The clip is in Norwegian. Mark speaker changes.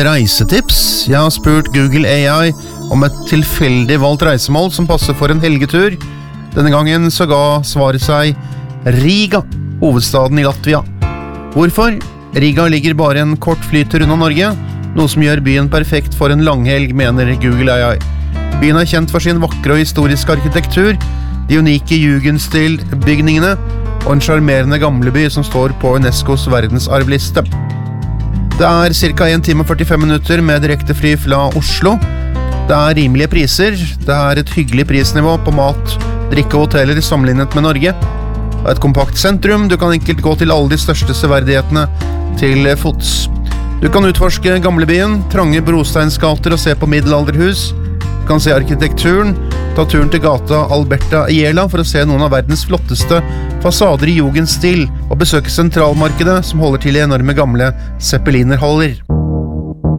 Speaker 1: Reisetips. Jeg har spurt Google AI om et tilfeldig valgt reisemål som passer for en helgetur. Denne gangen så ga svaret seg Riga, hovedstaden i Latvia. Hvorfor? Riga ligger bare en kort flytur unna Norge, noe som gjør byen perfekt for en langhelg, mener Google AI. Byen er kjent for sin vakre og historiske arkitektur, de unike jugendstilbygningene og en charmerende gamleby som står på UNESCOs verdensarvliste. Det er ca. 1 time og 45 minutter med direkte fly fra Oslo. Det er rimelige priser, det er et hyggelig prisnivå på mat, drikke og hoteller sammenlignet med Norge. Et kompakt sentrum, du kan enkelt gå til alle de største severdighetene til fots. Du kan utforske gamlebyen, trange brosteinsgater og se på middelalderhus. Du kan se arkitekturen, ta turen til gata Alberta Iela for å se noen av verdens flotteste fasader i jugendstil og besøke sentralmarkedet som holder til i enorme gamle zeppelinerhaller.